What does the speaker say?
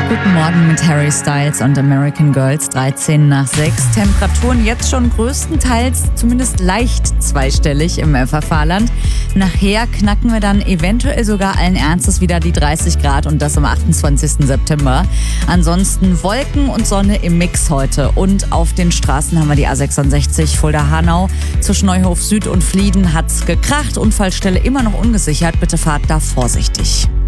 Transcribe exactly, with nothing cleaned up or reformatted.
Guten Morgen mit Harry Styles und American Girls, dreizehn nach sechs. Temperaturen jetzt schon größtenteils zumindest leicht zweistellig im F F A-Land. Nachher knacken wir dann eventuell sogar allen Ernstes wieder die dreißig Grad und das am achtundzwanzigsten September. Ansonsten Wolken und Sonne im Mix heute. Und auf den Straßen haben wir die A sechsundsechzig Fulda-Hanau. Zwischen Neuhof Süd und Flieden hat's gekracht. Unfallstelle immer noch ungesichert. Bitte fahrt da vorsichtig.